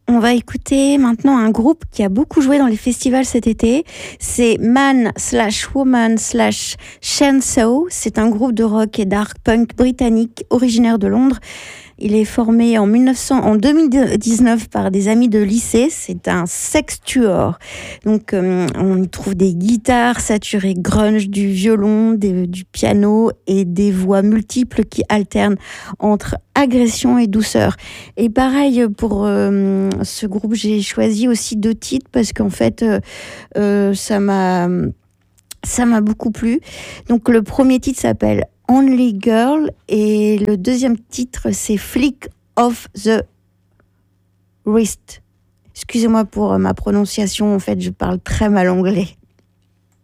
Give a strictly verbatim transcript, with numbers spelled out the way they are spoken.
On va écouter maintenant un groupe qui a beaucoup joué dans les festivals cet été. C'est Man slash Woman slash Chainsaw. C'est un groupe de rock et d'art punk britannique originaire de Londres. Il est formé en, mille neuf cents, en deux mille dix-neuf par des amis de lycée. C'est un sextuor. Donc, euh, on y trouve des guitares saturées grunge, du violon, des, du piano et des voix multiples qui alternent entre agression et douceur. Et pareil, pour euh, ce groupe, j'ai choisi aussi deux titres parce qu'en fait, euh, euh, ça m'a, ça m'a beaucoup plu. Donc, le premier titre s'appelle Only Girl et le deuxième titre c'est Flick of the Wrist. Excusez-moi pour ma prononciation, en fait je parle très mal anglais.